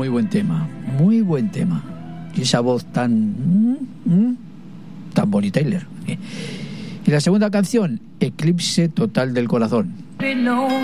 muy buen tema. Y esa voz tan Bonnie Tyler. Y la segunda canción, Eclipse Total del Corazón.